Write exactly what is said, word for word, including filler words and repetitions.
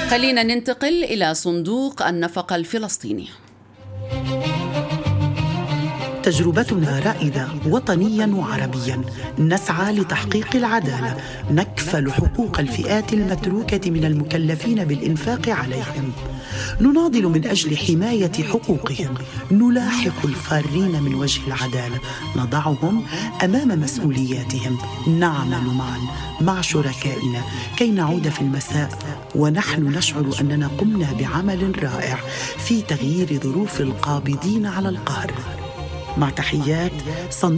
خلينا ننتقل إلى صندوق النفقة الفلسطيني. تجربتنا رائدة وطنياً وعربياً، نسعى لتحقيق العدالة، نكفل حقوق الفئات المتروكة من المكلفين بالإنفاق عليهم، نناضل من أجل حماية حقوقهم، نلاحق الفارين من وجه العدالة، نضعهم أمام مسؤولياتهم، نعمل معاً مع شركائنا كي نعود في المساء ونحن نشعر أننا قمنا بعمل رائع في تغيير ظروف القابضين على القهر. مع تحيات صندوق